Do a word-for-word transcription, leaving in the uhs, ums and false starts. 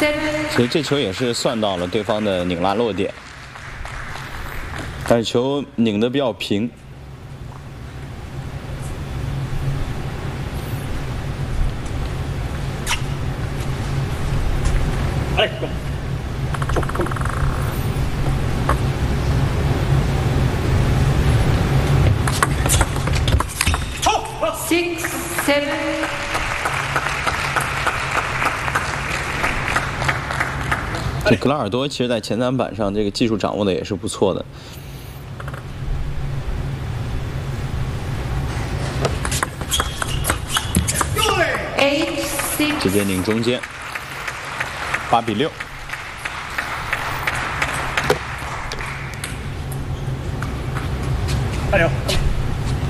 其实这球也是算到了对方的拧拉落点，但是球拧得比较平。 哎，走，走。 Six, seven. 这格拉尔多其实，在前三板上这个技术掌握的也是不错的。 Eight, six. 直接拧中间，八比六。 加油！